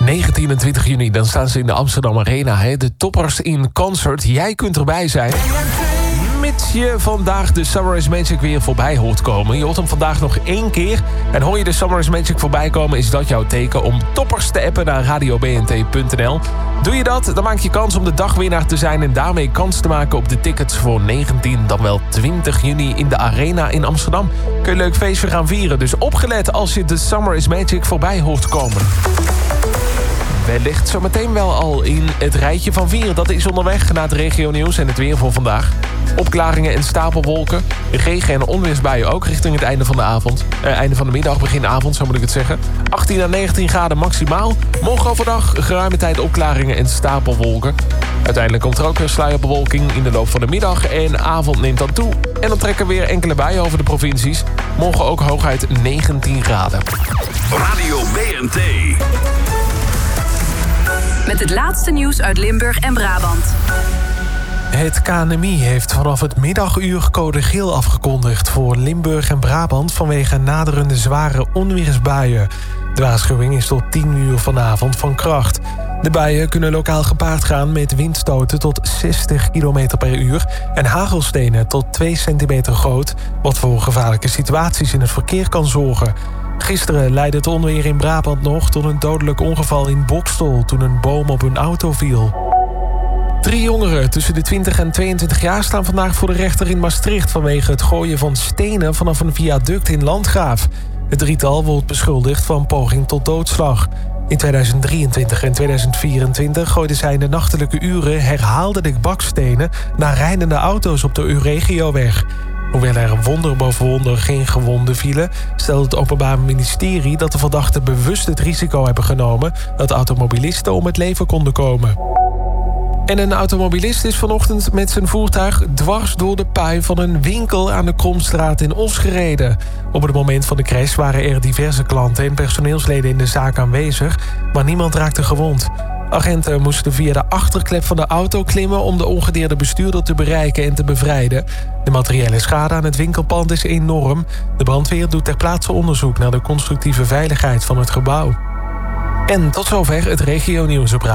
19 en 20 juni, dan staan ze in de Amsterdam Arena. Hè? De toppers in concert. Jij kunt erbij zijn. Mits je vandaag de Summer is Magic weer voorbij hoort komen. Je hoort hem vandaag nog 1 keer. En hoor je de Summer is Magic voorbij komen, is dat jouw teken om toppers te appen naar radiobnt.nl. Doe je dat, dan maak je kans om de dagwinnaar te zijn en daarmee kans te maken op de tickets voor 19, dan wel 20 juni in de Arena in Amsterdam. Kun je een leuk feestje gaan vieren. Dus opgelet als je de Summer is Magic voorbij hoort komen. Wellicht zometeen wel al in het rijtje van 4. Dat is onderweg naar het regionieuws en het weer voor vandaag. Opklaringen en stapelwolken. Regen en onweersbuien ook richting het einde van de avond. Einde van de middag, begin avond, zo moet ik het zeggen. 18 à 19 graden maximaal. Morgen overdag geruime tijd opklaringen en stapelwolken. Uiteindelijk komt er ook weer sluierbewolking in de loop van de middag. En avond neemt dan toe. En dan trekken weer enkele buien over de provincies. Morgen ook hooguit 19 graden. Radio BNT. Met het laatste nieuws uit Limburg en Brabant. Het KNMI heeft vanaf het middaguur code geel afgekondigd voor Limburg en Brabant vanwege naderende zware onweersbuien. De waarschuwing is tot 10 uur vanavond van kracht. De buien kunnen lokaal gepaard gaan met windstoten tot 60 km per uur... en hagelstenen tot 2 centimeter groot, wat voor gevaarlijke situaties in het verkeer kan zorgen. Gisteren leidde het onweer in Brabant nog tot een dodelijk ongeval in Boxtel toen een boom op hun auto viel. 3 jongeren tussen de 20 en 22 jaar staan vandaag voor de rechter in Maastricht vanwege het gooien van stenen vanaf een viaduct in Landgraaf. Het drietal wordt beschuldigd van poging tot doodslag. In 2023 en 2024 gooiden zij in de nachtelijke uren herhaaldelijk bakstenen naar rijdende auto's op de Euregioweg. Hoewel er wonder boven wonder geen gewonden vielen, stelde het Openbaar Ministerie dat de verdachten bewust het risico hebben genomen dat automobilisten om het leven konden komen. En een automobilist is vanochtend met zijn voertuig dwars door de pui van een winkel aan de Kromstraat in Os gereden. Op het moment van de crash waren er diverse klanten en personeelsleden in de zaak aanwezig, maar niemand raakte gewond. Agenten moesten via de achterklep van de auto klimmen om de ongedeerde bestuurder te bereiken en te bevrijden. De materiële schade aan het winkelpand is enorm. De brandweer doet ter plaatse onderzoek naar de constructieve veiligheid van het gebouw. En tot zover het regionieuws op